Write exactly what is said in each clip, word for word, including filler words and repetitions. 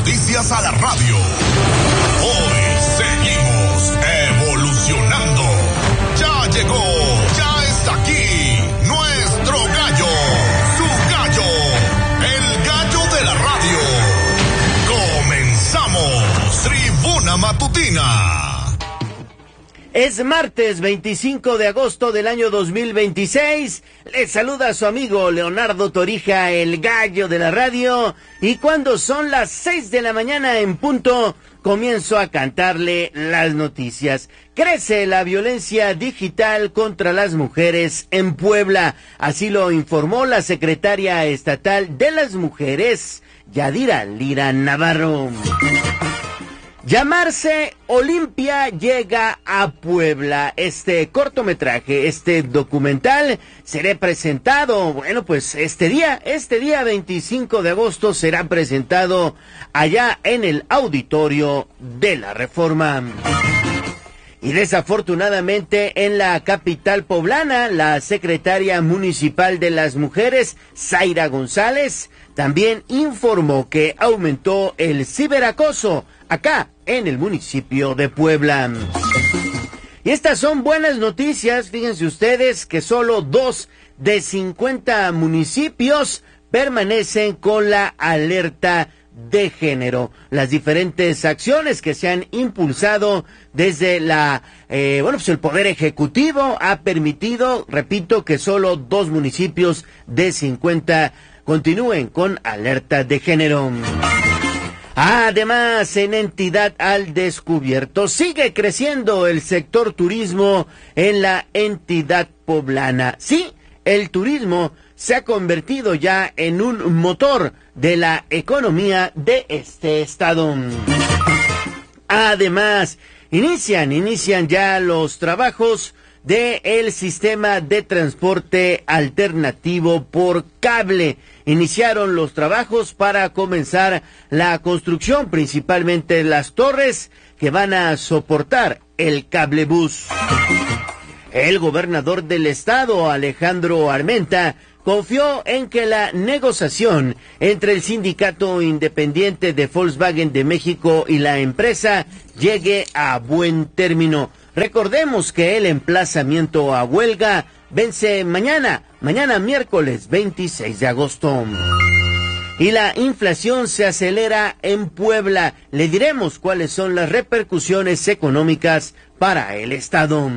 noticias a la radio. Hoy seguimos evolucionando. Ya llegó, ya está aquí, nuestro gallo, su gallo, el gallo de la radio. Comenzamos, Tribuna Matutina. Es martes veinticinco de agosto del año dos mil veintiséis. Les saluda a su amigo Leonardo Torija, el gallo de la radio. Y cuando son las seis de la mañana en punto, comienzo a cantarle las noticias. Crece la violencia digital contra las mujeres en Puebla. Así lo informó la secretaria estatal de las mujeres, Yadira Lira Navarro. Llamarse Olimpia llega a Puebla. Este cortometraje, este documental, será presentado, bueno, pues este día, este día veinticinco de agosto será presentado allá en el auditorio de la Reforma. Y desafortunadamente en la capital poblana, la secretaria municipal de las mujeres, Zaira González, también informó que aumentó el ciberacoso acá en el municipio de Puebla. Y estas son buenas noticias. Fíjense ustedes que solo dos de cincuenta municipios permanecen con la alerta de género. Las diferentes acciones que se han impulsado desde la, eh, bueno, pues el Poder Ejecutivo ha permitido, repito, que solo dos municipios de cincuenta continúen con alerta de género. Además, en Entidad al Descubierto, sigue creciendo el sector turismo en la entidad poblana. Sí, el turismo se ha convertido ya en un motor de la economía de este estado. Además, inician, inician ya los trabajos del sistema de transporte alternativo por cable. Iniciaron los trabajos para comenzar la construcción, principalmente las torres que van a soportar el cablebús. El gobernador del estado, Alejandro Armenta, confió en que la negociación entre el Sindicato Independiente de Volkswagen de México y la empresa llegue a buen término. Recordemos que el emplazamiento a huelga vence mañana, mañana miércoles veintiséis de agosto. Y la inflación se acelera en Puebla. Le diremos cuáles son las repercusiones económicas para el estado.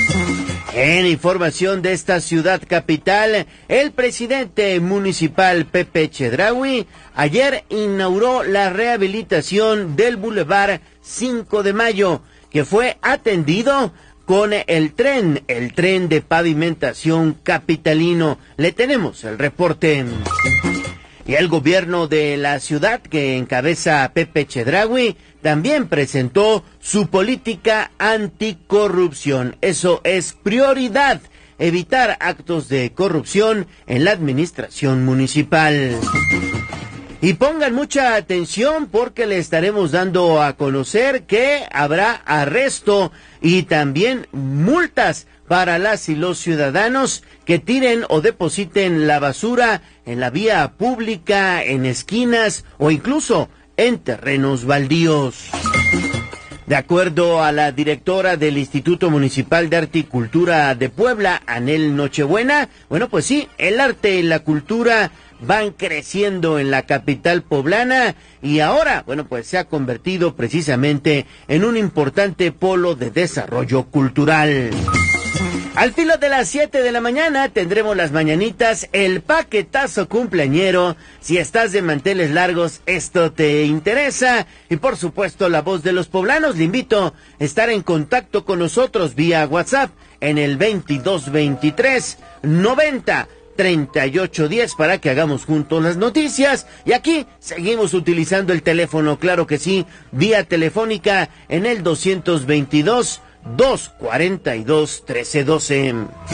En información de esta ciudad capital, el presidente municipal Pepe Chedraui ayer inauguró la rehabilitación del Boulevard cinco de mayo, que fue atendido con el tren, el tren de pavimentación capitalino. Le tenemos el reporte. Y el gobierno de la ciudad, que encabeza Pepe Chedraui, también presentó su política anticorrupción. Eso es prioridad, evitar actos de corrupción en la administración municipal. Y pongan mucha atención porque le estaremos dando a conocer que habrá arresto y también multas para las y los ciudadanos que tiren o depositen la basura en la vía pública, en esquinas o incluso en terrenos baldíos. De acuerdo a la directora del Instituto Municipal de Arte y Cultura de Puebla, Anel Nochebuena, bueno, pues sí, el arte y la cultura van creciendo en la capital poblana y ahora, bueno, pues se ha convertido precisamente en un importante polo de desarrollo cultural. Al filo de las siete de la mañana tendremos las mañanitas, el paquetazo cumpleañero. Si estás de manteles largos, esto te interesa. Y por supuesto, la voz de los poblanos. Le invito a estar en contacto con nosotros vía WhatsApp en el veintidós veintitrés noventa treinta y ocho diez para que hagamos juntos las noticias. Y aquí seguimos utilizando el teléfono, claro que sí, vía telefónica en el doscientos veintidós dos cuarenta y dos trece doce.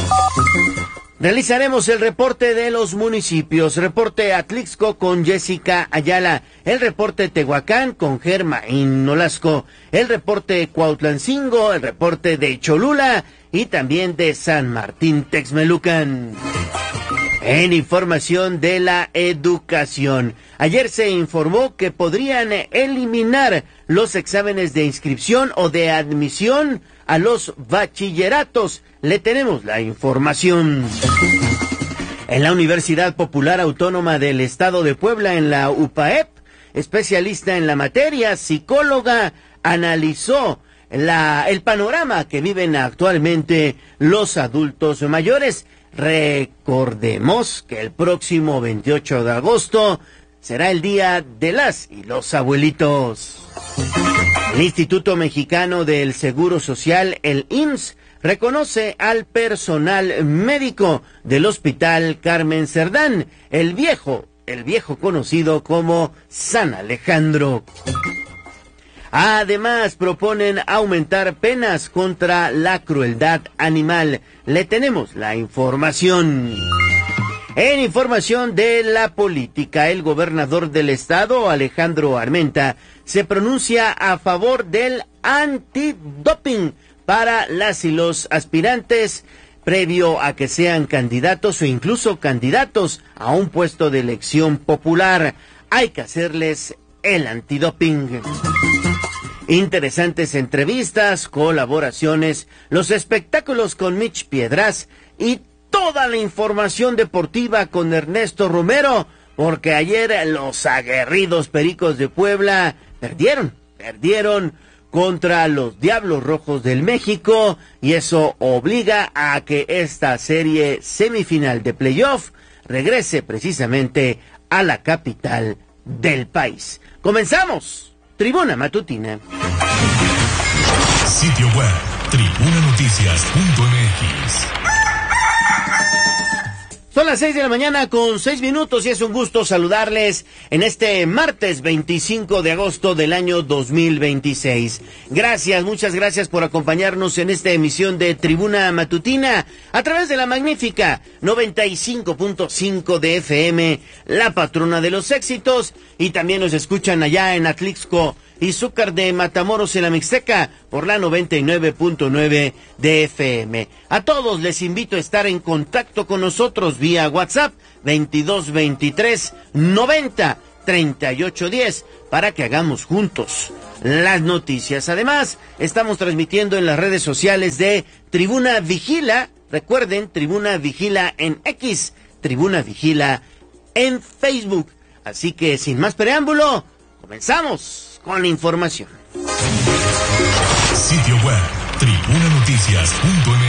Realizaremos el reporte de los municipios, reporte Atlixco con Jessica Ayala, el reporte Tehuacán con Germaín Nolasco, el reporte Cuautlancingo, el reporte de Cholula y también de San Martín Texmelucan. En información de la educación, ayer se informó que podrían eliminar los exámenes de inscripción o de admisión a los bachilleratos. Le tenemos la información. En la Universidad Popular Autónoma del Estado de Puebla, en la U P A E P, especialista en la materia, psicóloga, analizó la, el panorama que viven actualmente los adultos mayores. Recordemos que el próximo veintiocho de agosto será el Día de las y los Abuelitos. El Instituto Mexicano del Seguro Social, el I M S S, reconoce al personal médico del Hospital Carmen Cerdán, el viejo, el viejo conocido como San Alejandro. Además, proponen aumentar penas contra la crueldad animal. Le tenemos la información. En información de la política, el gobernador del estado, Alejandro Armenta, se pronuncia a favor del antidoping para las y los aspirantes, previo a que sean candidatos o incluso candidatos a un puesto de elección popular. Hay que hacerles el antidoping. Interesantes entrevistas, colaboraciones, los espectáculos con Mitch Piedras y toda la información deportiva con Ernesto Romero, porque ayer los aguerridos Pericos de Puebla perdieron, perdieron contra los Diablos Rojos del México, y eso obliga a que esta serie semifinal de playoff regrese precisamente a la capital del país. Comenzamos. Tribuna Matutina. Sitio web, tribuna noticias punto m x. Son las seis de la mañana con seis minutos y es un gusto saludarles en este martes veinticinco de agosto del año dos mil veintiséis. Gracias, muchas gracias por acompañarnos en esta emisión de Tribuna Matutina a través de la magnífica noventa y cinco punto cinco de F M, la patrona de los éxitos, y también nos escuchan allá en Atlixco y Zúcar de Matamoros en la Mixteca por la noventa y nueve punto nueve de F M. A todos les invito a estar en contacto con nosotros vía WhatsApp veintidós veintitrés noventa treinta y ocho diez para que hagamos juntos las noticias. Además, estamos transmitiendo en las redes sociales de Tribuna Vigila. Recuerden, Tribuna Vigila en X, Tribuna Vigila en Facebook. Así que sin más preámbulo, comenzamos con la información. Sitio web, tribuna noticias punto m